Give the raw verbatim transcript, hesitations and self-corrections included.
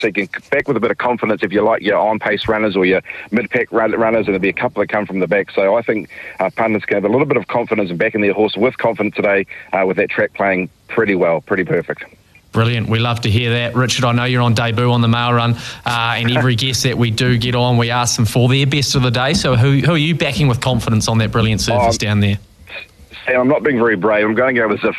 So you can back with a bit of confidence if you like your on-pace runners or your mid-pack run- runners, and there'll be a couple that come from the back. So I think uh, punters can have a little bit of confidence in backing their horse with confidence today uh, with that track playing pretty well, pretty perfect. Brilliant. We love to hear that. Richard, I know you're on debut on the Mail Run, uh, and every guest that we do get on, we ask them for their best of the day. So who, who are you backing with confidence on that brilliant surface um, down there? Sam, I'm not being very brave. I'm going to go with Zif